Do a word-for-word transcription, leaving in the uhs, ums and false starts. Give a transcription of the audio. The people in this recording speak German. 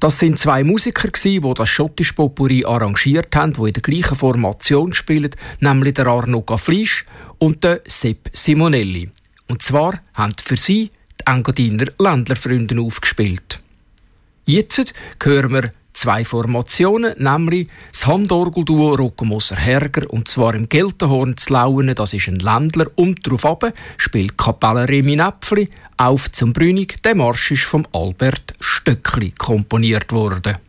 Das sind zwei Musiker, die das schottische Potpourri arrangiert haben, die in der gleichen Formation spielen, nämlich der Arno Gaflisch und der Sepp Simonelli. Und zwar haben für sie die Engadiner Ländlerfreunde aufgespielt. Jetzt hören wir zwei Formationen, nämlich das Handorgelduo Roccomoser Herger, und zwar im Geltenhorn zu Lauenen, das ist ein Ländler, und darauf runter spielt Kapelle Remi Näpfli, «Auf zum Brünig», der Marsch ist von Albert Stöckli komponiert worden.